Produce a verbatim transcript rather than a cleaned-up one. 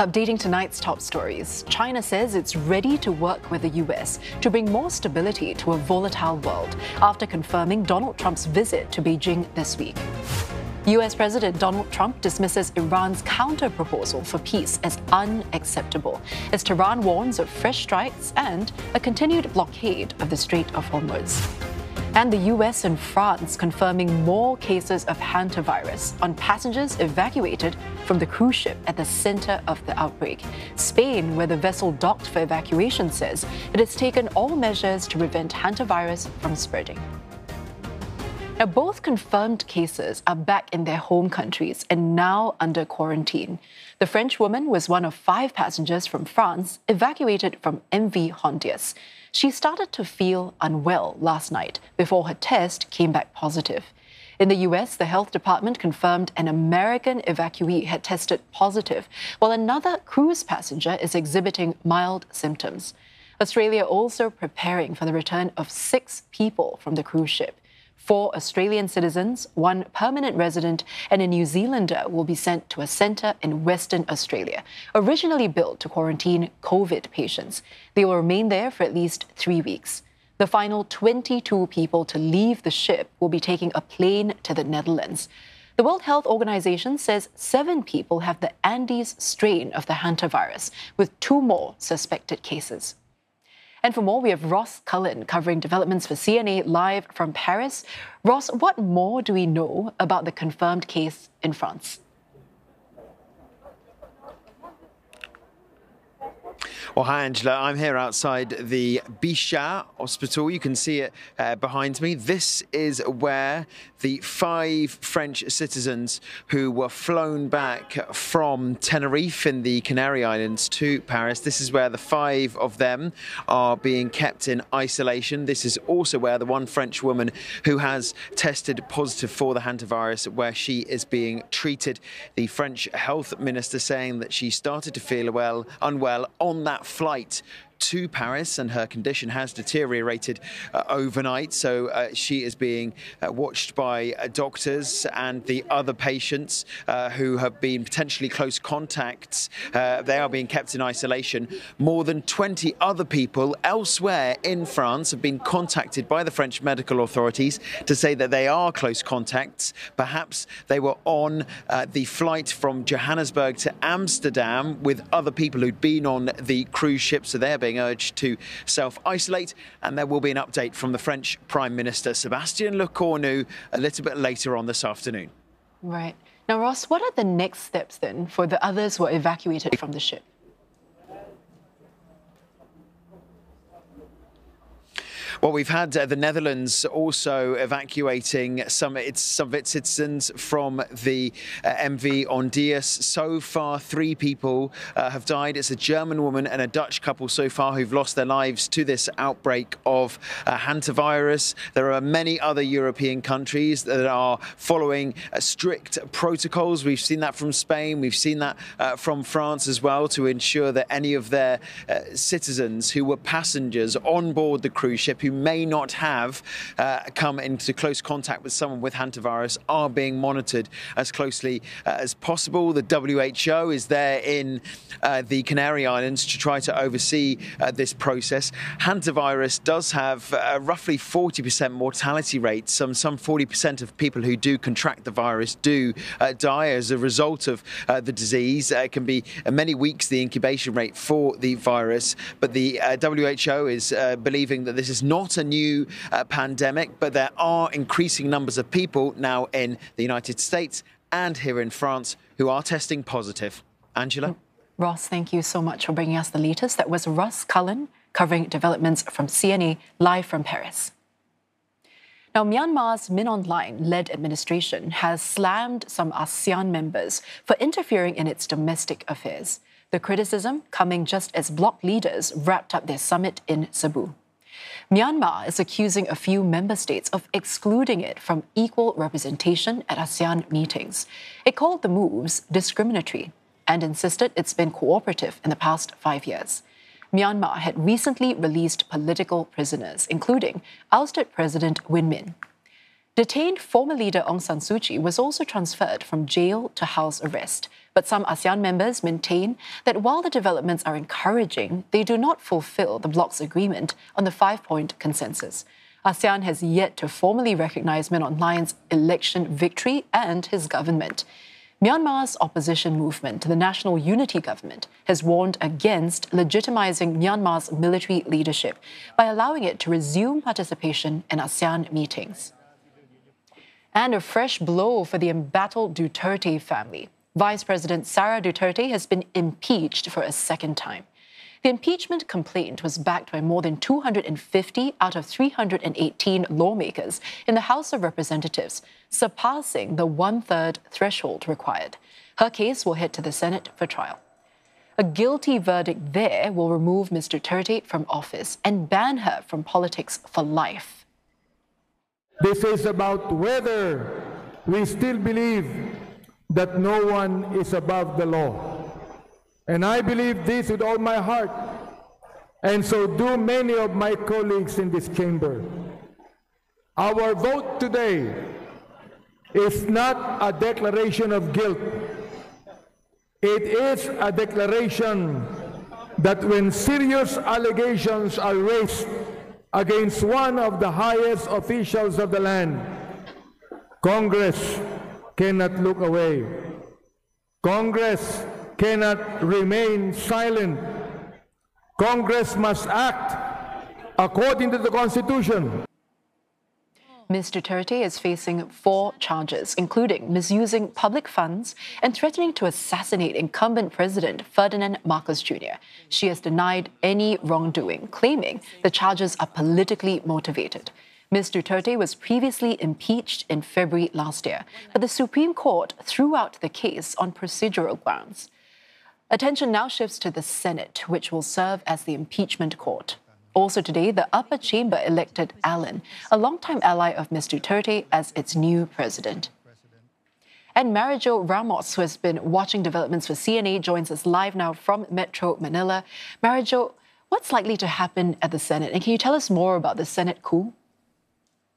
Updating tonight's top stories, China says it's ready to work with the U S to bring more stability to a volatile world after confirming Donald Trump's visit to Beijing this week. U S President Donald Trump dismisses Iran's counter-proposal for peace as unacceptable, as Tehran warns of fresh strikes and a continued blockade of the Strait of Hormuz. And the U S and France confirming more cases of hantavirus on passengers evacuated from the cruise ship at the center of the outbreak. Spain, where the vessel docked for evacuation, says it has taken all measures to prevent hantavirus from spreading. Now, both confirmed cases are back in their home countries and now under quarantine. The French woman was one of five passengers from France evacuated from M V Hondias. She started to feel unwell last night before her test came back positive. In the U S, the health department confirmed an American evacuee had tested positive, while another cruise passenger is exhibiting mild symptoms. Australia also preparing for the return of six people from the cruise ship. Four Australian citizens, one permanent resident, and a New Zealander will be sent to a centre in Western Australia, originally built to quarantine COVID patients. They will remain there for at least three weeks. The final twenty-two people to leave the ship will be taking a plane to the Netherlands. The World Health Organization says seven people have the Andes strain of the hantavirus, with two more suspected cases. And for more, we have Ross Cullen covering developments for C N A live from Paris. Ross, what more do we know about the confirmed case in France? Well, hi, Angela. I'm here outside the Bichat Hospital. You can see it uh, behind me. This is where the five French citizens who were flown back from Tenerife in the Canary Islands to Paris, this is where the five of them are being kept in isolation. This is also where the one French woman who has tested positive for the hantavirus, where she is being treated. The French health minister saying that she started to feel well, unwell on that flight to Paris, and her condition has deteriorated uh, overnight. So uh, she is being uh, watched by uh, doctors and the other patients uh, who have been potentially close contacts. Uh, they are being kept in isolation. More than twenty other people elsewhere in France have been contacted by the French medical authorities to say that they are close contacts. Perhaps they were on uh, the flight from Johannesburg to Amsterdam with other people who'd been on the cruise ship, so they're being urged to self-isolate. And there will be an update from the French Prime Minister, Sébastien Lecornu, a little bit later on this afternoon. Right. Now, Ross, what are the next steps then for the others who are evacuated from the ship? Well, we've had uh, the Netherlands also evacuating some, its, some of its citizens from the uh, M V Hondias. So far, three people uh, have died. It's a German woman and a Dutch couple so far who've lost their lives to this outbreak of uh, hantavirus. There are many other European countries that are following uh, strict protocols. We've seen that from Spain. We've seen that uh, from France as well, to ensure that any of their uh, citizens who were passengers on board the cruise ship who may not have uh, come into close contact with someone with hantavirus are being monitored as closely uh, as possible. The W H O is there in uh, the Canary Islands to try to oversee uh, this process. Hantavirus does have uh, roughly forty percent mortality rate. Some some forty percent of people who do contract the virus do uh, die as a result of uh, the disease. Uh, it can be uh, many weeks the incubation rate for the virus, but the uh, W H O is uh, believing that this is not Not a new uh, pandemic, but there are increasing numbers of people now in the United States and here in France who are testing positive. Angela? Ross, thank you so much for bringing us the latest. That was Ross Cullen covering developments from C N A live from Paris. Now, Myanmar's Min Aung Hlaing-led administration has slammed some ASEAN members for interfering in its domestic affairs. The criticism coming just as bloc leaders wrapped up their summit in Cebu. Myanmar is accusing a few member states of excluding it from equal representation at ASEAN meetings. It called the moves discriminatory and insisted it's been cooperative in the past five years. Myanmar had recently released political prisoners, including ousted President Win Min. Detained former leader Aung San Suu Kyi was also transferred from jail to house arrest, But some ASEAN members maintain that while the developments are encouraging, they do not fulfill the bloc's agreement on the five-point consensus. ASEAN has yet to formally recognize Min Aung Hlaing's election victory and his government. Myanmar's opposition movement to the National Unity Government has warned against legitimizing Myanmar's military leadership by allowing it to resume participation in ASEAN meetings. And a fresh blow for the embattled Duterte family. Vice President Sara Duterte has been impeached for a second time. The impeachment complaint was backed by more than two hundred fifty out of three hundred eighteen lawmakers in the House of Representatives, surpassing the one-third threshold required. Her case will head to the Senate for trial. A guilty verdict there will remove Miz Duterte from office and ban her from politics for life. This is about whether we still believe that no one is above the law. And I believe this with all my heart, and so do many of my colleagues in this chamber. Our vote today is not a declaration of guilt. It is a declaration that when serious allegations are raised against one of the highest officials of the land, Congress cannot look away. Congress cannot remain silent. Congress must act according to the Constitution. Miz Duterte is facing four charges, including misusing public funds and threatening to assassinate incumbent President Ferdinand Marcos Junior She has denied any wrongdoing, claiming the charges are politically motivated. Miz Duterte was previously impeached in February last year, but the Supreme Court threw out the case on procedural grounds. Attention now shifts to the Senate, which will serve as the impeachment court. Also today, the upper chamber elected Allen, a longtime ally of Miz Duterte, as its new president. And Marijo Ramos, who has been watching developments for C N A, joins us live now from Metro Manila. Marijo, what's likely to happen at the Senate? And can you tell us more about the Senate coup?